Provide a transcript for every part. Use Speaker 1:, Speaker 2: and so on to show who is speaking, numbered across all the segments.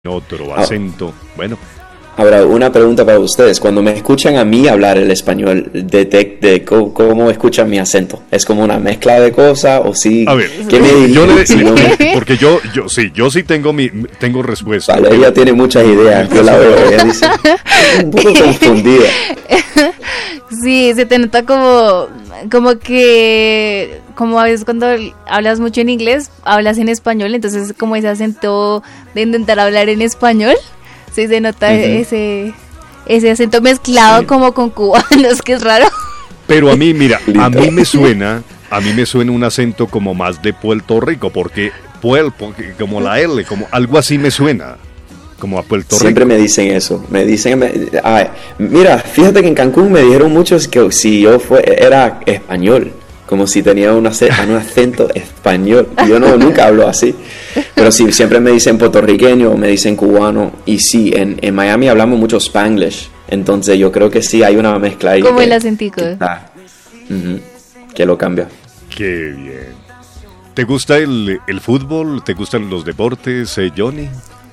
Speaker 1: otro acento. Bueno,
Speaker 2: Ahora, una pregunta para ustedes. Cuando me escuchan a mí hablar el español, ¿cómo escuchan mi acento? ¿Es como una mezcla de cosas o sí?
Speaker 1: a ver,
Speaker 2: ¿Qué me dirían?
Speaker 1: porque yo sí tengo respuesta.
Speaker 2: Valeria tiene muchas ideas, yo la veo, ella dice, un poco confundida.
Speaker 3: Sí, se te nota como a veces cuando hablas mucho en inglés, hablas en español, entonces como ese acento de intentar hablar en español, sí se nota ese acento mezclado como con cubanos, que es raro.
Speaker 1: Pero a mí, mira, a mí me suena un acento como más de Puerto Rico, porque como la L, como algo así me suena. Como a Puerto Rico.
Speaker 2: Siempre me dicen eso, mira, fíjate que en Cancún me dijeron muchos que si yo era español, como si tenía un acento español. Yo nunca hablo así, pero sí, siempre me dicen puertorriqueño, me dicen cubano, y sí, en Miami hablamos mucho Spanglish, entonces yo creo que sí hay una mezcla ahí.
Speaker 3: Como el acentico.
Speaker 2: Que lo cambia.
Speaker 1: Qué bien. ¿Te gusta el fútbol? ¿Te gustan los deportes, Johnny?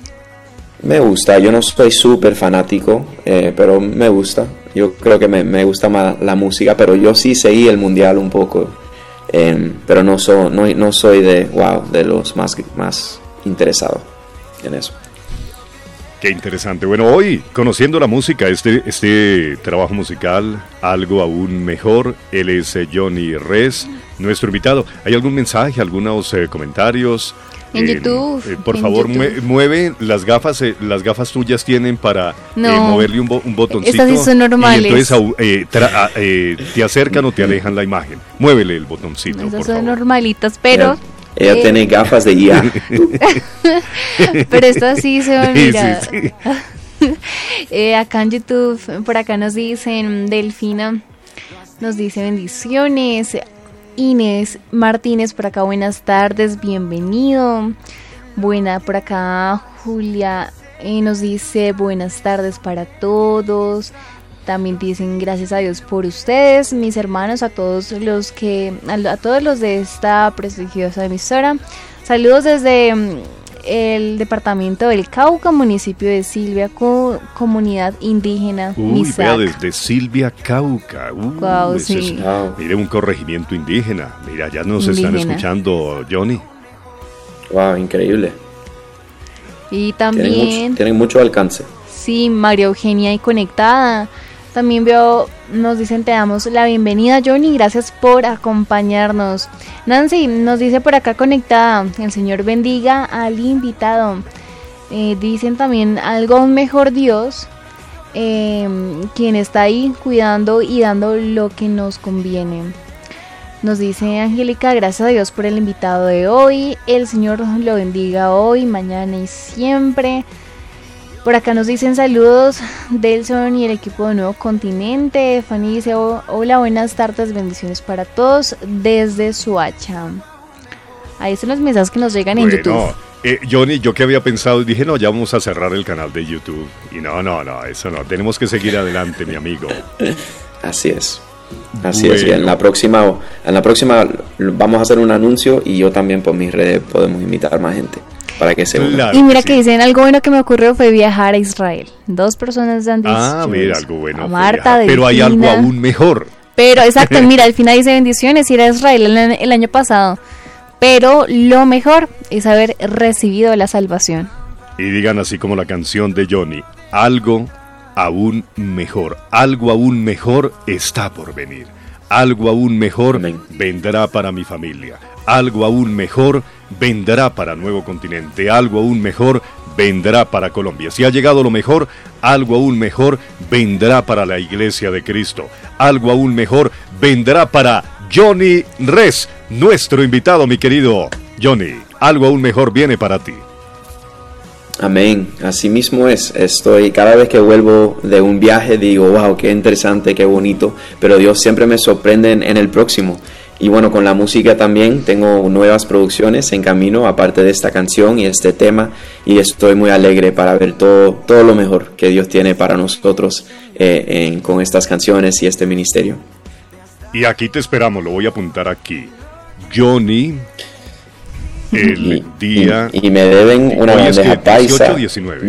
Speaker 2: Me gusta, yo no soy súper fanático, pero me gusta. Yo creo que me gusta más la música, pero yo sí seguí el mundial un poco, pero no soy de los más interesados en eso.
Speaker 1: Qué interesante. Bueno, hoy, conociendo la música, este trabajo musical, algo aún mejor, él es Johnny Rez, nuestro invitado. ¿Hay algún mensaje, algunos comentarios?
Speaker 3: En YouTube.
Speaker 1: Por favor, mueve las gafas tuyas tienen para moverle un botoncito.
Speaker 3: Estas sí son normales.
Speaker 1: Y entonces te acercan o te alejan la imagen. Muévele el botoncito,
Speaker 3: Estas
Speaker 1: por
Speaker 3: son
Speaker 1: favor.
Speaker 3: normalitas, pero...
Speaker 2: Ella tiene gafas de IA.
Speaker 3: Pero estas sí son, mira...
Speaker 1: Sí.
Speaker 3: Acá en YouTube, por acá nos dicen, Delfina, nos dice bendiciones... Inés Martínez por acá, buenas tardes, bienvenido. Por acá Julia nos dice buenas tardes para todos. También dicen gracias a Dios por ustedes, mis hermanos, a todos los de esta prestigiosa emisora. Saludos desde el departamento del Cauca, municipio de Silvia, comunidad indígena Misac.
Speaker 1: Vea, desde Silvia, Cauca.
Speaker 3: Wow, sí.
Speaker 1: Mire, un corregimiento indígena. Mira, ya nos están escuchando, Johnny.
Speaker 2: Wow, increíble.
Speaker 3: Y también...
Speaker 2: Tienen mucho alcance.
Speaker 3: Sí, María Eugenia ahí conectada. También nos dicen, te damos la bienvenida, Johnny, gracias por acompañarnos. Nancy nos dice por acá conectada, el Señor bendiga al invitado. Dicen también algo mejor Dios, quien está ahí cuidando y dando lo que nos conviene. Nos dice Angélica, gracias a Dios por el invitado de hoy, el Señor lo bendiga hoy, mañana y siempre. Por acá nos dicen saludos Delson y el equipo de Nuevo Continente. Fanny dice hola, buenas tardes, bendiciones para todos desde Suacha. Ahí están los mensajes que nos llegan en YouTube.
Speaker 1: Johnny, yo que había pensado, dije no, ya vamos a cerrar el canal de YouTube. Y no, eso no, tenemos que seguir adelante, mi amigo.
Speaker 2: Así es. Así es, y en la próxima vamos a hacer un anuncio y yo también por mis redes podemos invitar más gente para que se una.
Speaker 1: Claro,
Speaker 3: y mira
Speaker 1: sí.
Speaker 3: que dicen algo bueno que me ocurrió fue viajar a Israel. 2 personas han dicho.
Speaker 1: Mira, algo bueno.
Speaker 3: A Marta,
Speaker 1: pero hay
Speaker 3: Delfina.
Speaker 1: algo aún mejor.
Speaker 3: Pero exacto, mira, al final dice bendiciones, ir a Israel el año pasado. Pero lo mejor es haber recibido la salvación.
Speaker 1: Y digan así como la canción de Johnny, algo aún mejor está por venir. Algo aún mejor
Speaker 2: Amén.
Speaker 1: Vendrá para mi familia. Algo aún mejor vendrá para Nuevo Continente. Algo aún mejor vendrá para Colombia. Si ha llegado lo mejor, algo aún mejor vendrá para la Iglesia de Cristo. Algo aún mejor vendrá para Johnny Rez, nuestro invitado, mi querido Johnny. Algo aún mejor viene para ti.
Speaker 2: Amén, así mismo es. Cada vez que vuelvo de un viaje digo, wow, qué interesante, qué bonito, pero Dios siempre me sorprende en el próximo. Y bueno, con la música también tengo nuevas producciones en camino, aparte de esta canción y este tema, y estoy muy alegre para ver todo lo mejor que Dios tiene para nosotros con estas canciones y este ministerio.
Speaker 1: Y aquí te esperamos, lo voy a apuntar aquí. Johnny El día...
Speaker 2: Y me deben una
Speaker 1: hoy es
Speaker 2: bandeja
Speaker 1: que 18,
Speaker 2: paisa.
Speaker 1: 19.